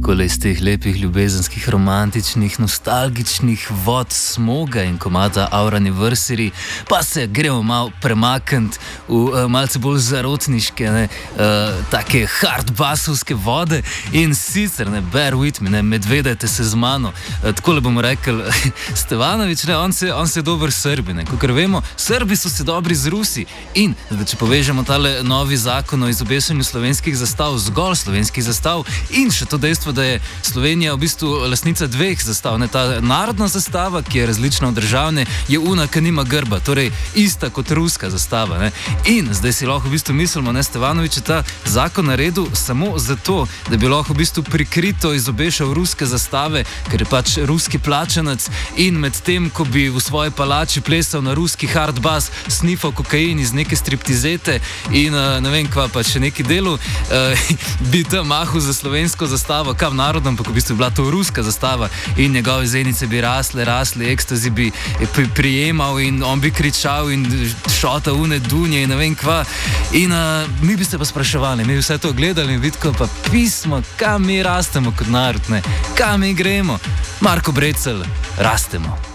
takole iz teh lepih, ljubezenskih, romantičnih, nostalgičnih vod Smoga in komada Our Anniversary, pa se gremo malo premakniti v malce bolj zarotniške, take hardbassovske vode in sicer, bear with me, medvedajte se z mano. Takole bomo rekli, Stevanović, on se je dober Srbi, kakor vemo, Srbi so se dobri z Rusi in, če povežemo tale novi zakon o izobešanju slovenskih zastav, zgolj slovenskih zastav in še to dejstvo, da je Slovenija v bistvu lastnica dveh zastav, ta narodna zastava, ki je različna od državne, je una, ki nima grba, torej ista kot ruska zastava. In zdaj si lahko v bistvu mislimo, Stevanović je ta zakon naredil samo zato, da bi lahko v bistvu prikrito izobešal ruske zastave, ker je pač ruski plačanec in med tem, ko bi v svoji palači plesal na ruski hardbass, snifal kokain iz neke striptizete in ne vem kva pa še neki delu, bi tam mahal za slovensko zastavo, kam narodom, pa ko v bistvu bila to ruska zastava in njegove zenice bi rasle, ekstazi bi prijemal in on bi kričal in šotal une dunje in ne vem kva. In mi bi se pa spraševali, mi bi vse to gledali in vidko pa pismo, kam mi rastemo kot narod, kam mi gremo. Marko Brecelj, rastemo.